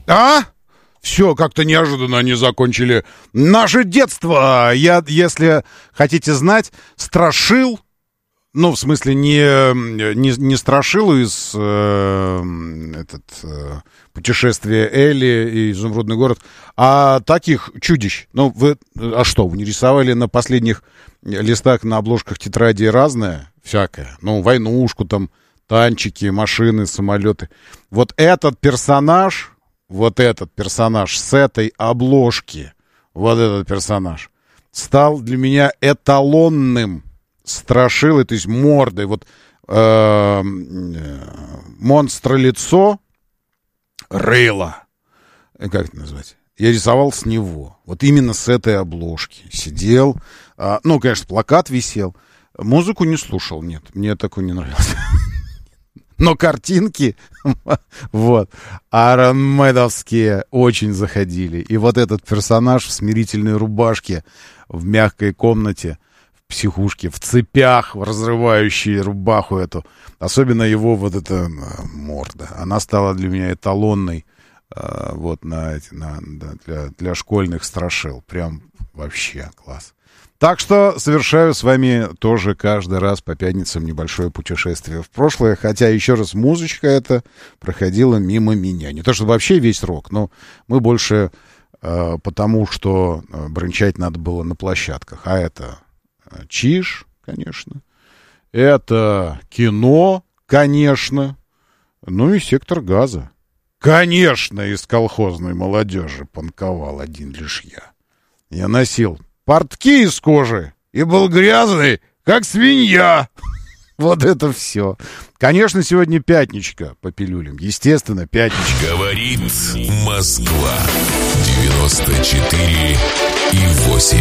А? Все, как-то неожиданно они закончили наше детство. Я, если хотите знать, страшил, ну, в смысле, не страшилу из путешествия Элли и Изумрудный город, а таких чудищ. Ну, вы не рисовали на последних листах на обложках тетрадей разное? Всякое. Ну, войнушку там, танчики, машины, самолеты. Вот этот персонаж с этой обложки, вот этот персонаж, стал для меня эталонным страшилой, то есть мордой. Вот монстр-лицо, рыло, как это назвать? Я рисовал с него. Вот именно с этой обложки. Сидел. Ну, конечно, плакат висел. Музыку не слушал, нет. Мне такое не нравилось. Но картинки, вот, айронмэдовские очень заходили. И вот этот персонаж в смирительной рубашке, в мягкой комнате, в психушке, в цепях, разрывающие рубаху эту. Особенно его вот эта морда. Она стала для меня эталонной вот для школьных страшил. Прям вообще класс. Так что совершаю с вами тоже каждый раз по пятницам небольшое путешествие в прошлое. Хотя, еще раз, музычка эта проходила мимо меня. Не то, что вообще весь рок, но мы больше потому, что бренчать надо было на площадках. А это Чиж, конечно. Это кино, конечно. Ну и Сектор Газа. Конечно, из колхозной молодежи панковал один лишь я. Я носил портки из кожи и был грязный, как свинья. Вот это все. Конечно, сегодня пятничка по пилюлям. Естественно, пятничка. Говорит Москва. 94,8.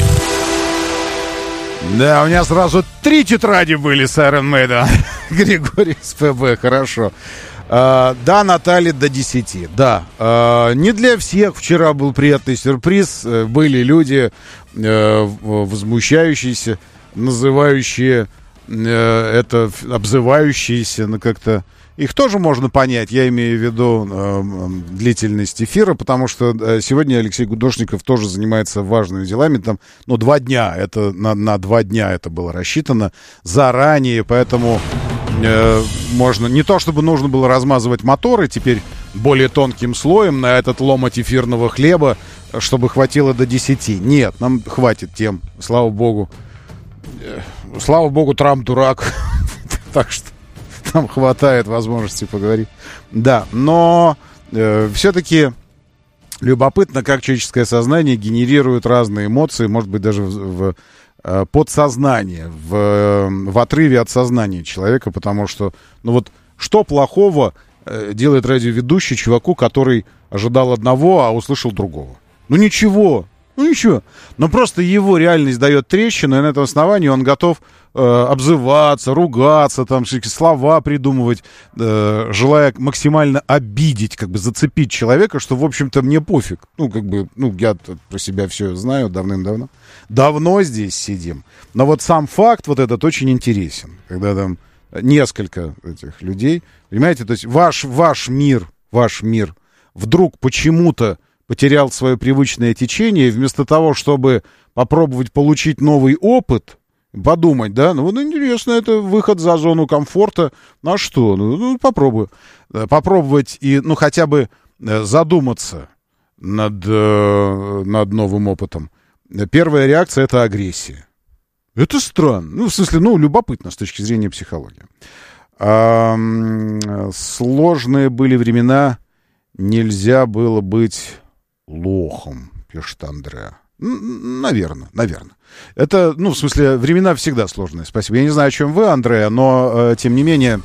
Да, у меня сразу 3 тетради были с Iron Maiden. Григорий с ПБ, хорошо. Да, Наталья, до 10. Да, не для всех вчера был приятный сюрприз. Были люди, возмущающиеся, называющие это, обзывающиеся, ну как-то... Их тоже можно понять, я имею в виду длительность эфира, потому что сегодня Алексей Гудошников тоже занимается важными делами. Там, 2 дня, это на 2 дня это было рассчитано заранее, поэтому можно... Не то, чтобы нужно было размазывать моторы теперь более тонким слоем на этот ломоть эфирного хлеба, чтобы хватило до 10. Нет, нам хватит тем, слава богу. Слава богу, Трамп дурак. Так что нам хватает возможности поговорить. Да, но все-таки любопытно, как человеческое сознание генерирует разные эмоции, может быть, даже в подсознание, в отрыве от сознания человека, потому что, что плохого делает радиоведущий чуваку, который ожидал одного, а услышал другого? Ничего. Но просто его реальность дает трещину, и на этом основании он готов обзываться, ругаться, там слова придумывать, желая максимально обидеть, зацепить человека, что, в общем-то, мне пофиг. Я про себя все знаю давным-давно. Давно здесь сидим. Но вот сам факт вот этот очень интересен. Когда там несколько этих людей, понимаете, то есть ваш мир вдруг почему-то потерял свое привычное течение, и вместо того, чтобы попробовать получить новый опыт, подумать, да, интересно, это выход за зону комфорта, на что? Попробую. Попробовать и, хотя бы задуматься над новым опытом. Первая реакция — это агрессия. Это странно. В смысле, любопытно с точки зрения психологии. Сложные были времена, нельзя было быть лохом, пишет Андреа. Наверное. Это, в смысле, времена всегда сложные. Спасибо. Я не знаю, о чем вы, Андреа, но, тем не менее,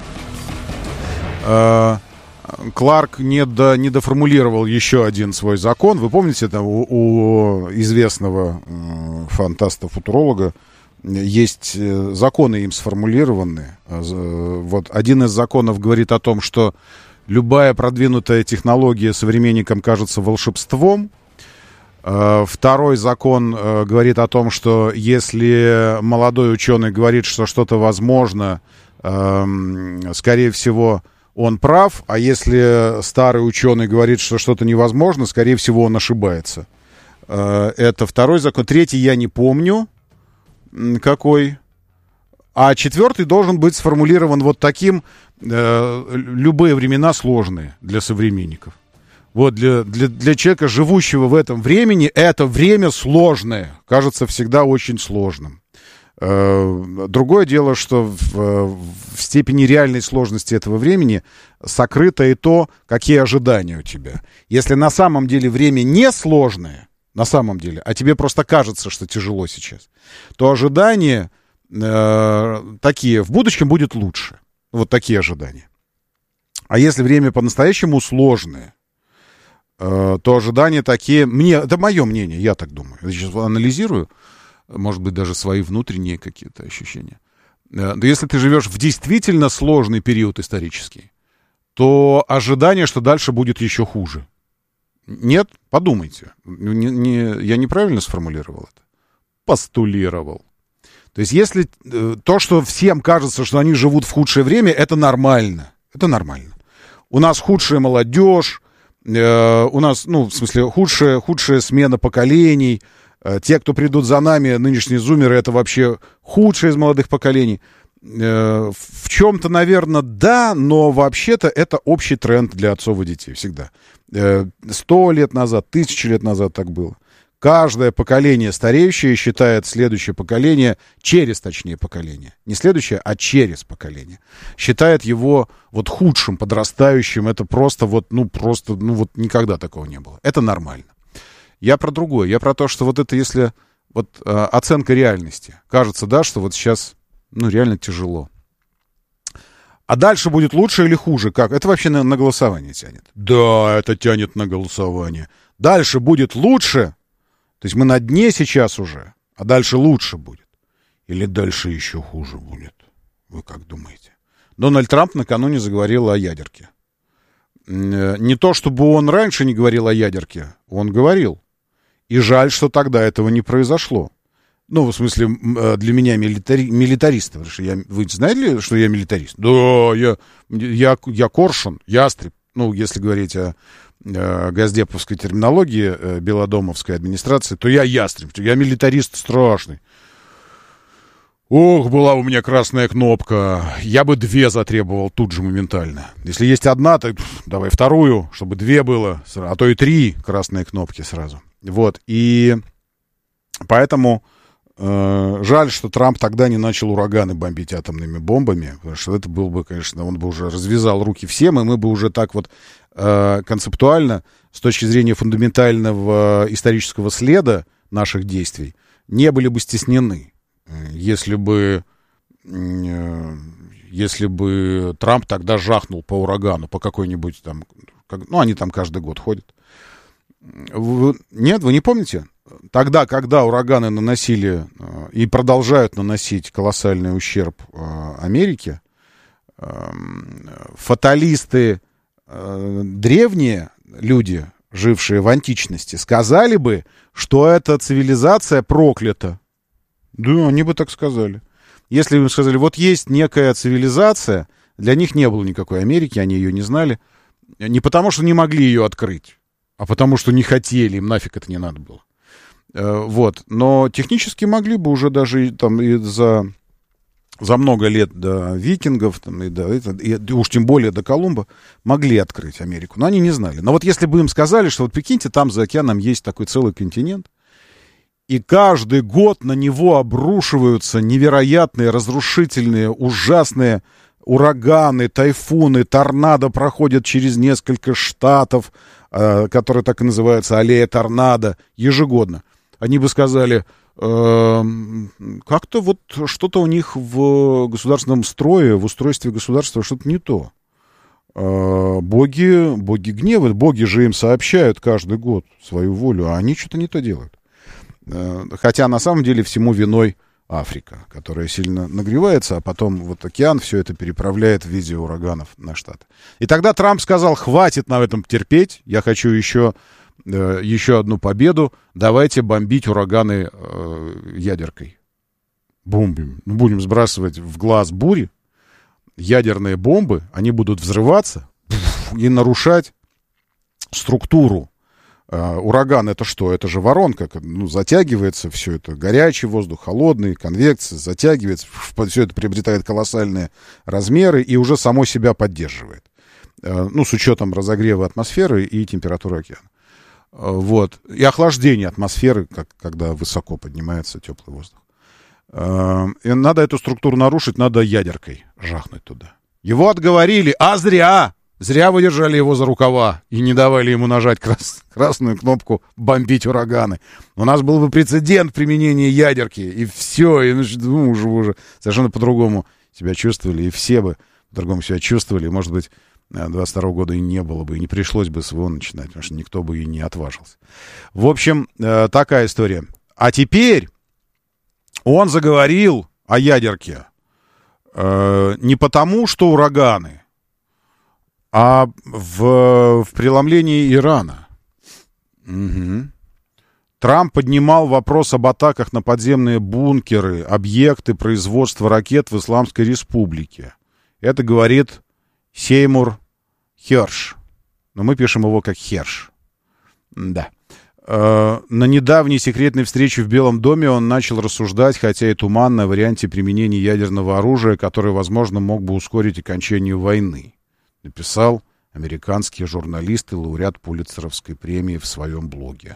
Кларк не доформулировал еще один свой закон. Вы помните, это у известного фантаста-футуролога есть законы им сформулированные. Вот один из законов говорит о том, что любая продвинутая технология современникам кажется волшебством. Второй закон говорит о том, что если молодой ученый говорит, что что-то возможно, скорее всего, он прав, а если старый ученый говорит, что что-то невозможно, скорее всего, он ошибается. Это второй закон. Третий я не помню, какой. А четвертый должен быть сформулирован вот таким: любые времена сложные для современников. Вот для человека, живущего в этом времени, это время сложное, кажется всегда очень сложным. Другое дело, что в степени реальной сложности этого времени сокрыто и то, какие ожидания у тебя. Если на самом деле время не сложное, на самом деле, а тебе просто кажется, что тяжело сейчас, то ожидания такие: в будущем будет лучше. Вот такие ожидания. А если время по-настоящему сложное, то ожидания такие... Это мое мнение, я так думаю. Я сейчас анализирую, может быть, даже свои внутренние какие-то ощущения. Но если ты живешь в действительно сложный период исторический, то ожидание, что дальше будет еще хуже. Нет? Подумайте. Я неправильно сформулировал это? Постулировал. То есть если то, что всем кажется, что они живут в худшее время, это нормально. Это нормально. У нас худшая молодежь, у нас, в смысле, худшая смена поколений. Те, кто придут за нами, нынешние зумеры, это вообще худшие из молодых поколений. В чем-то, наверное, да, но вообще-то это общий тренд для отцов и детей всегда. 100 лет назад, 1000 лет назад так было. Каждое поколение стареющее считает следующее поколение, точнее поколение, не следующее, а через поколение, считает его вот худшим, подрастающим. Это просто никогда такого не было. Это нормально. Я про другое. Я про то, что вот это если оценка реальности. Кажется, да, что вот сейчас реально тяжело. А дальше будет лучше или хуже? Как? Это вообще на голосование тянет. Да, это тянет на голосование. Дальше будет лучше. То есть мы на дне сейчас уже, а дальше лучше будет. Или дальше еще хуже будет? Вы как думаете? Дональд Трамп накануне заговорил о ядерке. Не то, чтобы он раньше не говорил о ядерке, он говорил. И жаль, что тогда этого не произошло. В смысле, для меня милитариста. Вы знаете, что я милитарист? Да, я коршун, ястреб. Если говорить о газдеповской терминологии белодомовской администрации, то я ястреб, я милитарист страшный. Ох, была у меня красная кнопка, я бы 2 затребовал тут же моментально. Если есть одна, то давай вторую, чтобы 2 было, а то и 3 красные кнопки сразу. Вот, и поэтому жаль, что Трамп тогда не начал ураганы бомбить атомными бомбами, потому что это был бы, конечно, он бы уже развязал руки всем, и мы бы уже так вот концептуально, с точки зрения фундаментального исторического следа наших действий, не были бы стеснены, если бы Трамп тогда жахнул по урагану, по какой-нибудь там, они там каждый год ходят. Нет, вы не помните? Тогда, когда ураганы наносили и продолжают наносить колоссальный ущерб Америке, фаталисты, древние люди, жившие в античности, сказали бы, что эта цивилизация проклята. Да, они бы так сказали. Если бы сказали, вот есть некая цивилизация, для них не было никакой Америки, они ее не знали. Не потому, что не могли ее открыть, а потому, что не хотели, им нафиг это не надо было. Вот. Но технически могли бы уже даже там и за много лет до викингов, там, и уж тем более до Колумба, могли открыть Америку. Но они не знали. Но вот если бы им сказали, что вот прикиньте, там за океаном есть такой целый континент, и каждый год на него обрушиваются невероятные, разрушительные, ужасные ураганы, тайфуны, торнадо проходят через несколько штатов, которые так и называются аллея торнадо, ежегодно. Они бы сказали, как-то вот что-то у них в государственном строе, в устройстве государства что-то не то. Боги гневают, боги же им сообщают каждый год свою волю, а они что-то не то делают. Хотя на самом деле всему виной Африка, которая сильно нагревается, а потом вот океан все это переправляет в виде ураганов на Штаты. И тогда Трамп сказал, хватит на этом терпеть, я хочу еще одну победу, давайте бомбить ураганы ядеркой. Бомбим. Будем сбрасывать в глаз бури, ядерные бомбы, они будут взрываться и нарушать структуру. Ураган — это что? Это же воронка, затягивается все это, горячий воздух, холодный, конвекция, затягивается, все это приобретает колоссальные размеры и уже само себя поддерживает. С учетом разогрева атмосферы и температуры океана. Вот. И охлаждение атмосферы, когда высоко поднимается теплый воздух. И надо эту структуру нарушить, надо ядеркой жахнуть туда. Его отговорили, а зря! Зря вы держали его за рукава и не давали ему нажать красную кнопку «бомбить ураганы». У нас был бы прецедент применения ядерки, и все, и уже совершенно по-другому себя чувствовали, и все бы по-другому себя чувствовали. Может быть, 22 года и не было бы, и не пришлось бы СВО начинать, потому что никто бы и не отважился. В общем, такая история. А теперь он заговорил о ядерке не потому, что ураганы, а в преломлении Ирана. Угу. Трамп поднимал вопрос об атаках на подземные бункеры, объекты производства ракет в Исламской Республике. Это говорит Сеймур Херш. Но мы пишем его как Херш. Да. На недавней секретной встрече в Белом доме он начал рассуждать, хотя и туманно, о варианте применения ядерного оружия, который, возможно, мог бы ускорить окончание войны. Написал американский журналист и лауреат Пулитцеровской премии в своем блоге.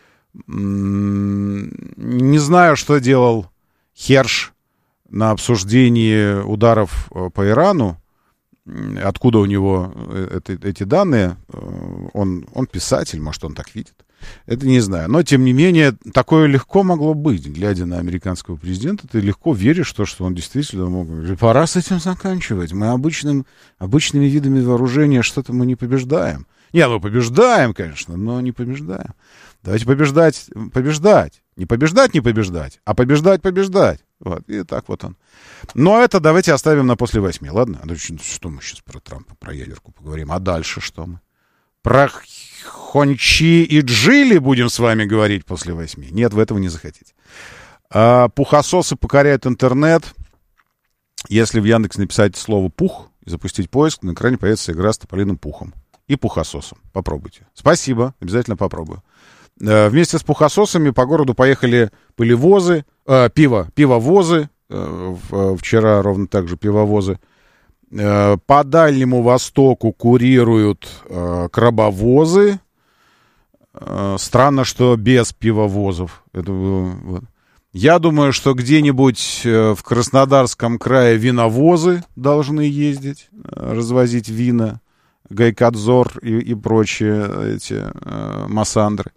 Не знаю, что делал Херш на обсуждении ударов по Ирану. Откуда у него эти данные? Он писатель, может, он так видит. Это не знаю. Но, тем не менее, такое легко могло быть. Глядя на американского президента, ты легко веришь в то, что он действительно мог говорить: пора с этим заканчивать. Мы обычными видами вооружения что-то мы не побеждаем. Нет, мы побеждаем, конечно, но не побеждаем. Давайте побеждать. Не побеждать, а побеждать. Вот, и так вот он. Но это давайте оставим на после 8, ладно? Что мы сейчас про Трампа, про ядерку поговорим? А дальше что мы? Про Хончи и Джили будем с вами говорить после 8? Нет, вы этого не захотите. Пухососы покоряют интернет. Если в Яндекс написать слово «пух» и запустить поиск, на экране появится игра с тополиным пухом и пухососом. Попробуйте. Спасибо, обязательно попробую. Вместе с пухососами по городу поехали пылевозы, пивовозы. Вчера ровно так же пивовозы. По Дальнему Востоку курируют крабовозы. Странно, что без пивовозов. Я думаю, что где-нибудь в Краснодарском крае виновозы должны ездить, развозить вина, Гайкадзор и прочие эти массандры.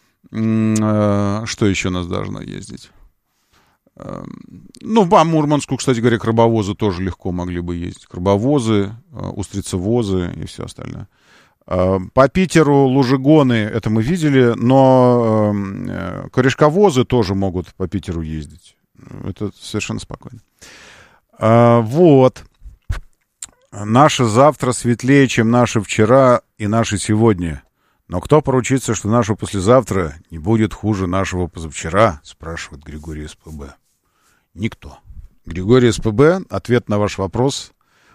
Что еще у нас должно ездить? По Мурманску, кстати говоря, крабовозы тоже легко могли бы ездить. Крабовозы, устрицевозы и все остальное. По Питеру лужегоны, это мы видели, но корешковозы тоже могут по Питеру ездить. Это совершенно спокойно. Вот. Наше завтра светлее, чем наше вчера и наше сегодня. Но кто поручится, что наше послезавтра не будет хуже нашего позавчера, спрашивает Григорий СПБ. Никто. Григорий СПБ, ответ на ваш вопрос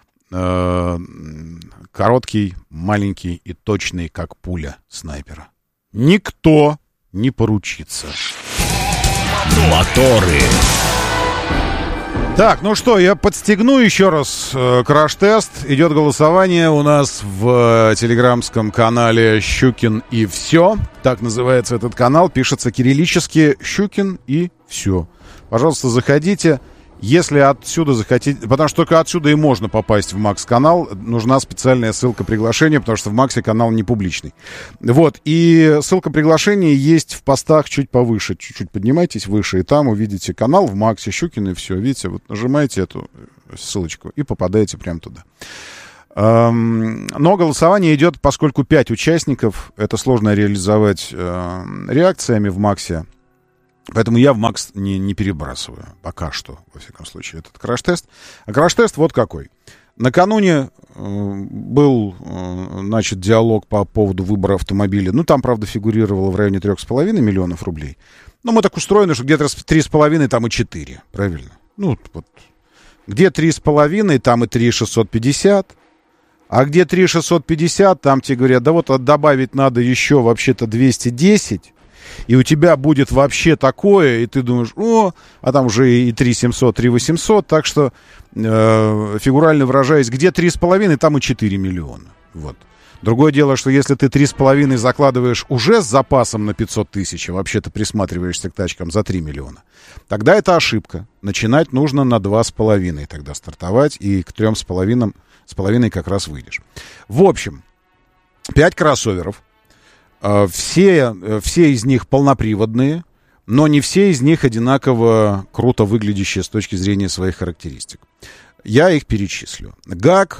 короткий, маленький и точный, как пуля снайпера. Никто не поручится. Моторы. Так, ну что, я подстегну еще раз краш-тест. Идет голосование у нас в телеграмском канале «Щукин и все». Так называется этот канал. Пишется кириллически «Щукин и все». Пожалуйста, заходите. Если отсюда захотите... Потому что только отсюда и можно попасть в Макс-канал. Нужна специальная ссылка приглашения, потому что в Максе канал не публичный. Вот. И ссылка приглашения есть в постах чуть повыше. Чуть-чуть поднимайтесь выше, и там увидите канал в Максе, Щукин и все. Видите, вот нажимаете эту ссылочку и попадаете прямо туда. Но голосование идет, поскольку 5 участников. Это сложно реализовать реакциями в Максе. Поэтому я в Макс не перебрасываю. Пока что, во всяком случае, этот краш-тест. А краш-тест вот какой. Накануне был, значит, диалог по поводу выбора автомобиля. Там, правда, фигурировало в районе 3,5 миллионов рублей. Но мы так устроены, что где-то 3,5, там и 4. Правильно? Вот Где 3,5, там и 3,650. А где 3,650, там тебе говорят, да вот добавить надо еще вообще-то 210. И у тебя будет вообще такое, и ты думаешь, а там уже и 3,700, 3,800. Так что, фигурально выражаясь, где 3,5, там и 4 миллиона. Вот. Другое дело, что если ты 3,5 закладываешь уже с запасом на 500 тысяч, а вообще-то присматриваешься к тачкам за 3 миллиона, тогда это ошибка. Начинать нужно на 2,5 тогда стартовать, и к 3,5 как раз выйдешь. В общем, 5 кроссоверов. Все из них полноприводные, но не все из них одинаково круто выглядящие с точки зрения своих характеристик. Я их перечислю. GAC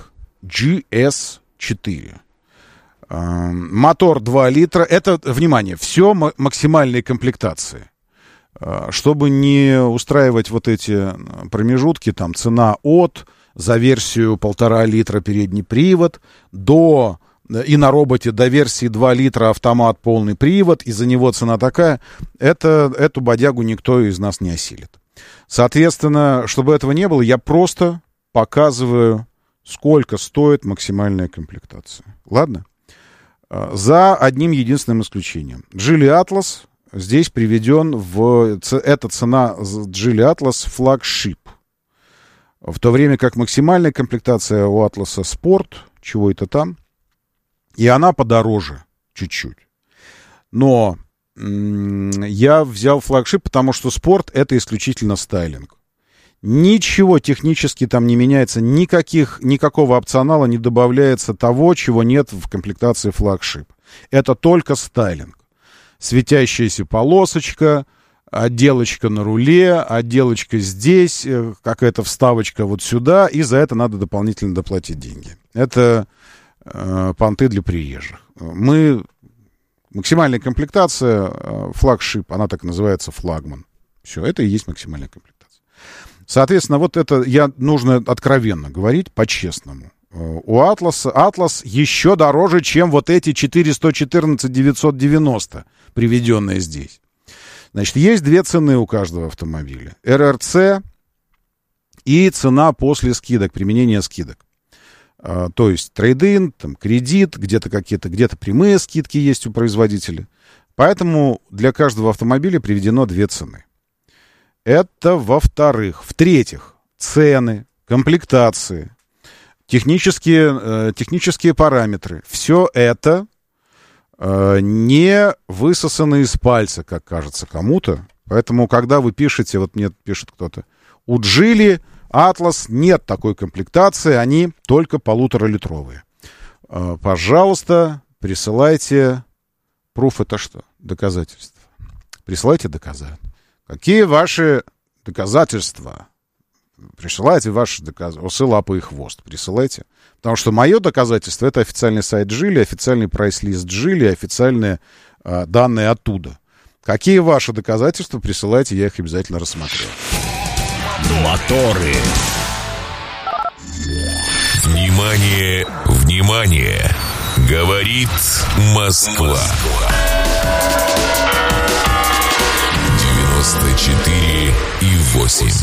GS4. Мотор 2 литра. Это, внимание, все максимальные комплектации. Чтобы не устраивать вот эти промежутки, там цена за версию 1,5 литра передний привод и на роботе до версии 2 литра автомат полный привод, и за него цена такая, эту бодягу никто из нас не осилит. Соответственно, чтобы этого не было, я просто показываю, сколько стоит максимальная комплектация. Ладно? За одним единственным исключением. Geely Atlas здесь приведен эта цена Geely Atlas флагшип. В то время как максимальная комплектация у Atlas Sport, чего это там, и она подороже чуть-чуть. Но я взял флагшип, потому что спорт — это исключительно стайлинг. Ничего технически там не меняется, никакого опционала не добавляется того, чего нет в комплектации флагшип. Это только стайлинг. Светящаяся полосочка, отделочка на руле, отделочка здесь, какая-то вставочка вот сюда, и за это надо дополнительно доплатить деньги. Это понты для приезжих. Максимальная комплектация, флагшип, она так называется, флагман. Все, это и есть максимальная комплектация. Соответственно, вот это нужно откровенно говорить, по-честному. У Атлас еще дороже, чем вот эти 414 990, приведенные здесь. Значит, есть две цены у каждого автомобиля. РРЦ и цена после скидок, применения скидок. То есть трейд-ин, там, кредит, где-то прямые скидки есть у производителя. Поэтому для каждого автомобиля приведено две цены. Это во-вторых. В-третьих, цены, комплектации, технические параметры. Все это не высосано из пальца, как кажется кому-то. Поэтому, когда вы пишете, вот мне пишет кто-то, у Geely Atlas нет такой комплектации, они только 1,5-литровые. Пожалуйста, присылайте. Пруф — это что? Доказательства. Присылайте доказательства. Какие ваши доказательства? Присылайте ваши доказательства. Усы, лапы и хвост. Присылайте. Потому что мое доказательство — это официальный сайт Geely, официальный прайс-лист Geely, официальные данные оттуда. Какие ваши доказательства? Присылайте, я их обязательно рассмотрю. Моторы. Внимание, внимание! Говорит Москва. 94,8.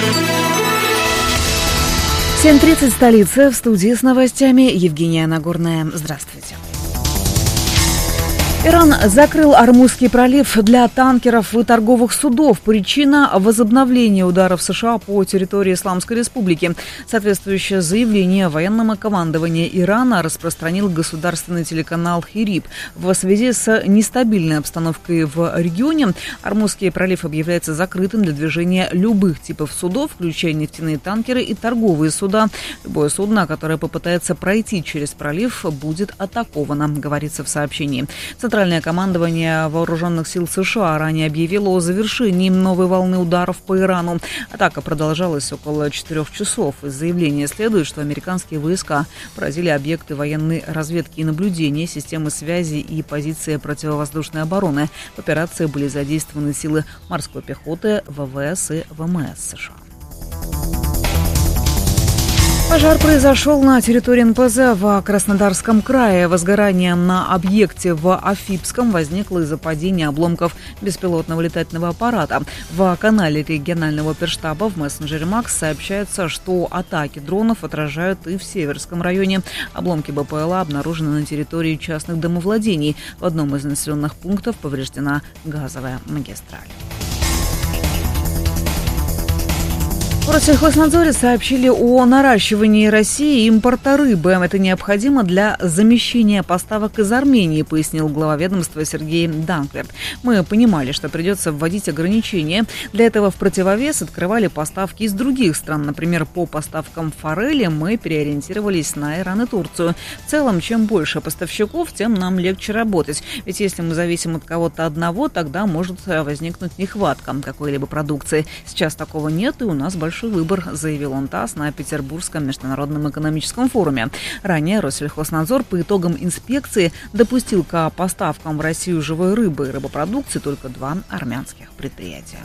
7:30, столица. В студии с новостями Евгения Нагорная. Здравствуйте. Иран закрыл Ормузский пролив для танкеров и торговых судов. Причина – возобновления ударов США по территории Исламской Республики. Соответствующее заявление военного командования Ирана распространил государственный телеканал «Хириб». В связи с нестабильной обстановкой в регионе Ормузский пролив объявляется закрытым для движения любых типов судов, включая нефтяные танкеры и торговые суда. Любое судно, которое попытается пройти через пролив, будет атаковано, говорится в сообщении. Центральное командование Вооруженных сил США ранее объявило о завершении новой волны ударов по Ирану. Атака продолжалась около 4 часов. Из заявления следует, что американские войска поразили объекты военной разведки и наблюдения, системы связи и позиции противовоздушной обороны. В операции были задействованы силы морской пехоты, ВВС и ВМС США. Пожар произошел на территории НПЗ в Краснодарском крае. Возгорание на объекте в Афипском возникло из-за падения обломков беспилотного летательного аппарата. В канале регионального оперштаба в мессенджере МАКС сообщается, что атаки дронов отражают и в Северском районе. Обломки БПЛА обнаружены на территории частных домовладений. В одном из населенных пунктов повреждена газовая магистраль. В Россельхознадзоре сообщили о наращивании России импорта рыбы. Это необходимо для замещения поставок из Армении, пояснил глава ведомства Сергей Данкверт. Мы понимали, что придется вводить ограничения. Для этого в противовес открывали поставки из других стран. Например, по поставкам форели мы переориентировались на Иран и Турцию. В целом, чем больше поставщиков, тем нам легче работать. Ведь если мы зависим от кого-то одного, тогда может возникнуть нехватка какой-либо продукции. Сейчас такого нет, и у нас большой выбор, заявил он ТАСС на Петербургском международном экономическом форуме. Ранее Россельхознадзор по итогам инспекции допустил к поставкам в Россию живой рыбы и рыбопродукции только 2 армянских предприятия.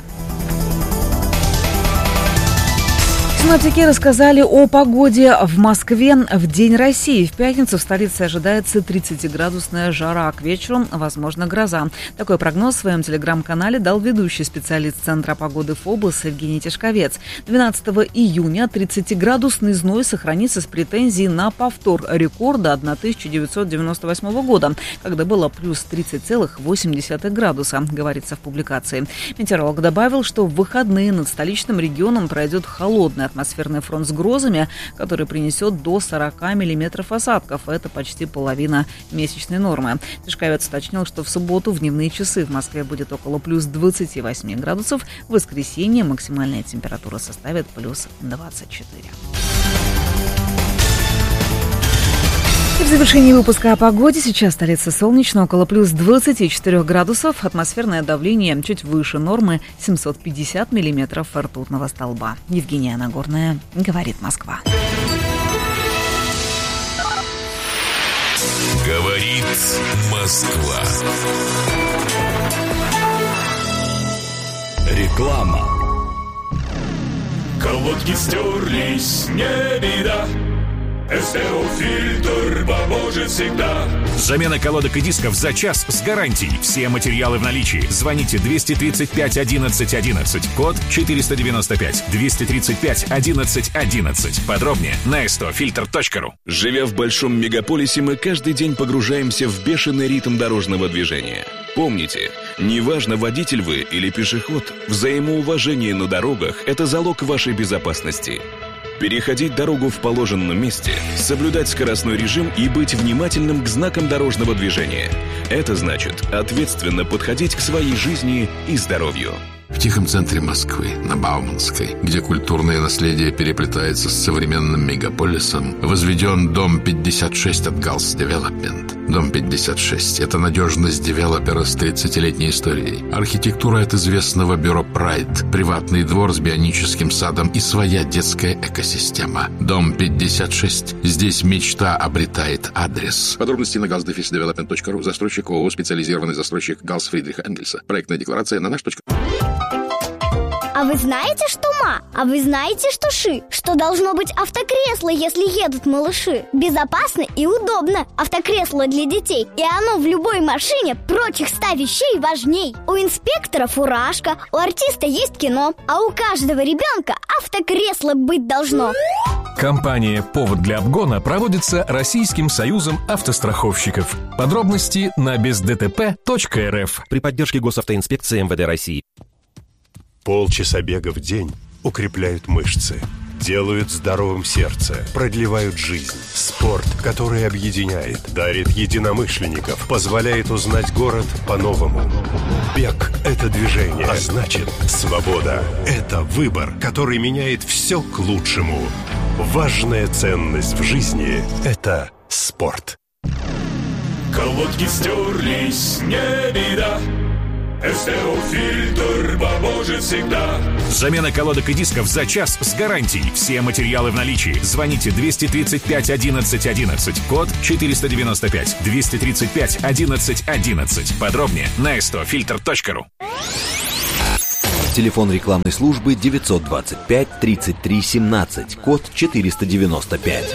Синоптики рассказали о погоде в Москве в День России. В пятницу в столице ожидается 30-градусная жара, к вечеру возможна гроза. Такой прогноз в своем телеграм-канале дал ведущий специалист Центра погоды ФОБОС Евгений Тишковец. 12 июня 30-градусный зной сохранится с претензией на повтор рекорда 1998 года, когда было плюс 30,8 градуса, говорится в публикации. Метеоролог добавил, что в выходные над столичным регионом пройдет холодная атмосферный фронт с грозами, который принесет до 40 миллиметров осадков. Это почти половина месячной нормы. Тишковец уточнил, что в субботу в дневные часы в Москве будет около плюс 28 градусов. В воскресенье максимальная температура составит плюс 24. И в завершении выпуска о погоде. Сейчас столица солнечно, около плюс 24 градусов. Атмосферное давление чуть выше нормы 750 миллиметров ртутного столба. Евгения Нагорная, говорит Москва. Говорит Москва. Реклама. Колодки стерлись, не беда. СТО-фильтр поможет всегда. Замена колодок и дисков за час с гарантией. Все материалы в наличии. Звоните 235 11 11. Код 495. 235 11 11. Подробнее на stofilter.ru. Живя в большом мегаполисе, мы каждый день погружаемся в бешеный ритм дорожного движения. Помните, неважно, водитель вы или пешеход, взаимоуважение на дорогах – это залог вашей безопасности. Переходить дорогу в положенном месте, соблюдать скоростной режим и быть внимательным к знакам дорожного движения. Это значит ответственно подходить к своей жизни и здоровью. В тихом центре Москвы, на Бауманской, где культурное наследие переплетается с современным мегаполисом, возведен дом 56 от Галс Девелопмент. Дом 56 – это надежность девелопера с 30-летней историей. Архитектура от известного бюро «Прайд», приватный двор с бионическим садом и своя детская экосистема. Дом 56. Здесь мечта обретает адрес. Подробности на galsdevelopment.ru. Застройщик ООО «Специализированный застройщик Галс Фридриха Энгельса». Проектная декларация на наш.ру. А вы знаете, что ма? А вы знаете, что ши? Что должно быть автокресло, если едут малыши? Безопасно и удобно. Автокресло для детей. И оно в любой машине прочих 100 вещей важней. У инспектора фуражка, у артиста есть кино, а у каждого ребенка автокресло быть должно. Кампания «Повод для обгона» проводится Российским союзом автостраховщиков. Подробности на бездтп.рф. При поддержке Госавтоинспекции МВД России. Полчаса бега в день укрепляют мышцы, делают здоровым сердце, продлевают жизнь. Спорт, который объединяет, дарит единомышленников, позволяет узнать город по-новому. Бег – это движение, а значит, свобода – это выбор, который меняет все к лучшему. Важная ценность в жизни – это спорт. Колодки стерлись, не беда. СТО-фильтр поможет всегда. Замена колодок и дисков за час с гарантией. Все материалы в наличии. Звоните 235 11 11. Код 495. 235 11 11. Подробнее на stofilter.ru. Телефон рекламной службы 925 33 17, код 495.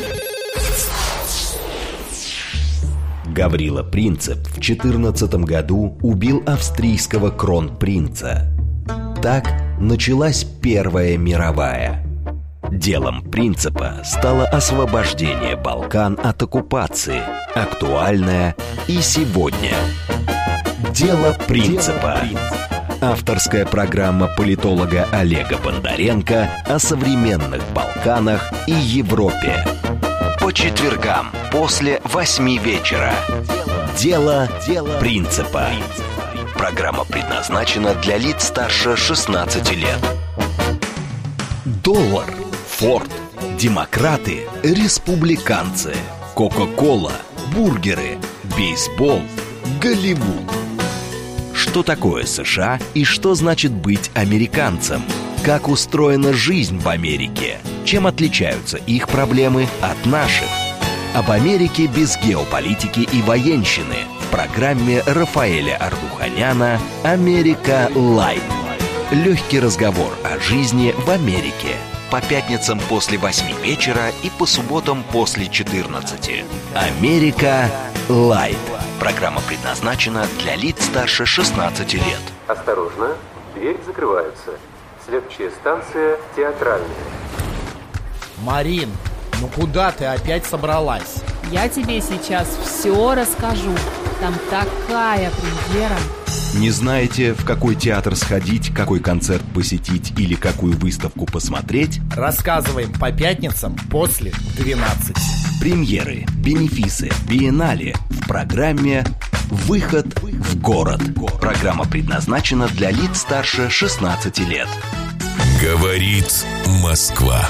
Гаврила Принцип в 14 году убил австрийского кронпринца. Так началась Первая мировая. Делом Принципа стало освобождение Балкан от оккупации, актуальное и сегодня. Дело Принципа. Авторская программа политолога Олега Бондаренко о современных Балканах и Европе. По четвергам после 8 вечера. Дело Принципа. Программа предназначена для лиц старше 16 лет. Доллар, Форд, демократы, республиканцы, Кока-кола, бургеры, бейсбол, Голливуд. Что такое США и что значит быть американцем? Как устроена жизнь в Америке? Чем отличаются их проблемы от наших? Об Америке без геополитики и военщины в программе Рафаэля Ардуханяна «Америка Лайт». Легкий разговор о жизни в Америке. По пятницам после 8 вечера и по субботам после 14. «Америка Лайт». Программа предназначена для лиц старше 16 лет. Осторожно, дверь закрывается. Следующая станция Театральная. Марин, ну куда ты опять собралась? Я тебе сейчас все расскажу. Там такая премьера. Не знаете, в какой театр сходить, какой концерт посетить или какую выставку посмотреть? Рассказываем по пятницам после 12. Премьеры, бенефисы, биеннале в программе «Выход в город». Программа предназначена для лиц старше 16 лет. Говорит Москва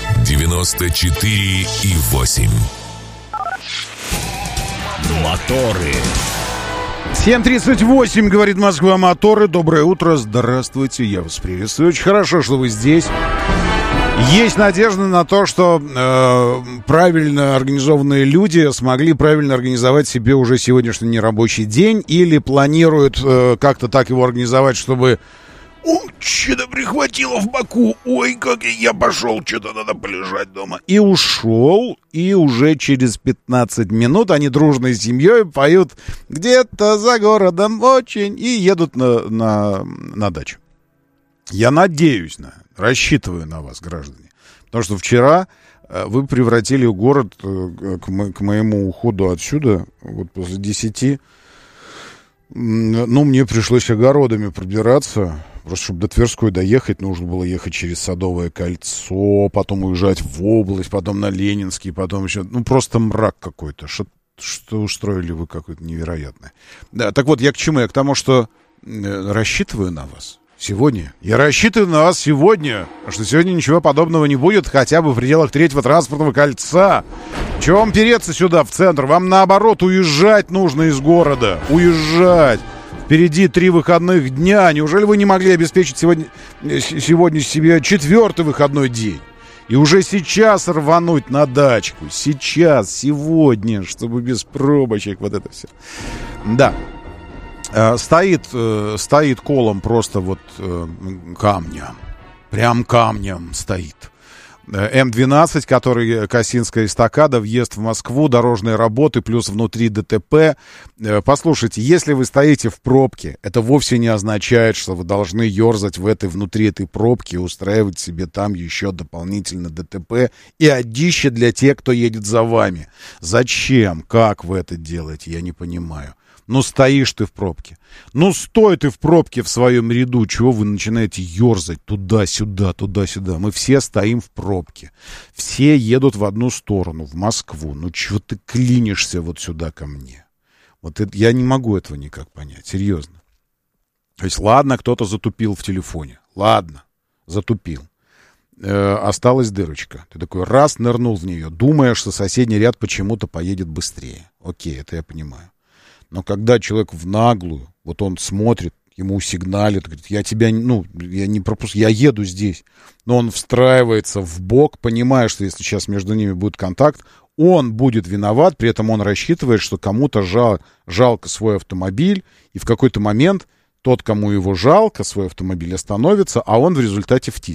94,8. Моторы. 7:38, говорит Москва, моторы. Доброе утро, здравствуйте, я вас приветствую. Очень хорошо, что вы здесь. Есть надежда на то, что правильно организованные люди смогли правильно организовать себе уже сегодняшний нерабочий день или планируют как-то так его организовать, чтобы... что-то прихватило в боку. Ой, как я пошел, что-то надо полежать дома. И ушел, и уже через 15 минут они дружной семьей поют где-то за городом очень и едут на дачу. Я надеюсь, рассчитываю на вас, граждане. Потому что вчера вы превратили город к моему уходу отсюда, вот после 10. Мне пришлось огородами пробираться. Просто чтобы до Тверской доехать, нужно было ехать через Садовое кольцо, потом уезжать в область, потом на Ленинский, потом еще... просто мрак какой-то. Что устроили вы какое-то невероятное. Да, так вот, я к чему? Я к тому, что рассчитываю на вас сегодня. Я рассчитываю на вас сегодня, что сегодня ничего подобного не будет, хотя бы в пределах 3-го транспортного кольца. Чего вам переться сюда, в центр? Вам, наоборот, уезжать нужно из города. Уезжать. Впереди 3 выходных дня. Неужели вы не могли обеспечить сегодня себе 4-й выходной день? И уже сейчас рвануть на дачку. Сейчас, сегодня, чтобы без пробочек вот это все. Да. Стоит колом просто камнем. Прям камнем стоит. М-12, который Косинская эстакада, въезд в Москву, дорожные работы, плюс внутри ДТП. Послушайте, если вы стоите в пробке, это вовсе не означает, что вы должны ерзать внутри этой пробки и устраивать себе там еще дополнительно ДТП и одище для тех, кто едет за вами. Зачем? Как вы это делаете? Я не понимаю. Стоишь ты в пробке. Стой ты в пробке в своем ряду. Чего вы начинаете ерзать туда-сюда, туда-сюда? Мы все стоим в пробке. Все едут в одну сторону, в Москву. Чего ты клинишься вот сюда ко мне? Я не могу этого никак понять. Серьезно. То есть, ладно, кто-то затупил в телефоне. Ладно, затупил. Осталась дырочка. Ты такой раз нырнул в нее, думая, что соседний ряд почему-то поедет быстрее. Окей, это я понимаю. Но когда человек в наглую, он смотрит, ему сигналит, говорит, я тебя, я не пропускаю, я еду здесь. Но он встраивается в бок, понимая, что если сейчас между ними будет контакт, он будет виноват, при этом он рассчитывает, что кому-то жалко свой автомобиль, и в какой-то момент Тот, кому его жалко, свой автомобиль остановится, а он в результате втиснется.